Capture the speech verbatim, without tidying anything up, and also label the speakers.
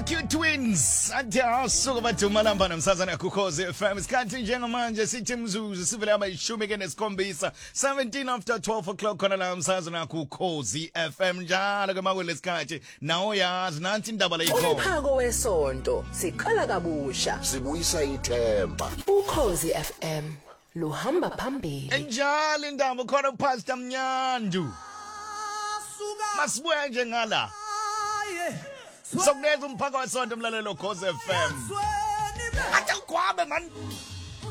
Speaker 1: Q Twins athi asuka baduma lamba namsazana kuKhosi F M isikhathi njengamanje sithi mzuzu sivele abayishumi ke nesikhombisa seventeen after twelve o'clock khona la umsazana kuKhosi F M njalo ke makwele isikhathi nawo yazi nansi indaba la ikhona
Speaker 2: umphako wesonto siqala kabusha
Speaker 3: sibuyisa ithemba
Speaker 2: uKhosi F M luhamba phambili
Speaker 1: njalo indaba khona uPastor Mnyandu masibuya nje ngala sokuneza umphako wesonto emlalelo Khosi F M athi ngikwabe man